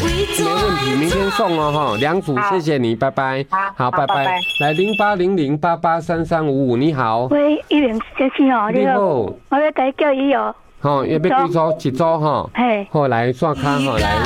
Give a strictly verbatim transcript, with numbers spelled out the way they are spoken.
没问题，明天送哦哈，两组，谢谢你，拜拜。好，拜拜。来零八零零八八三三五五，你好。 喂，一零先生哦， 你好， 我要给叫伊哦。 好，要要几组？一组哈。 嘿， 好，来刷卡哈，来。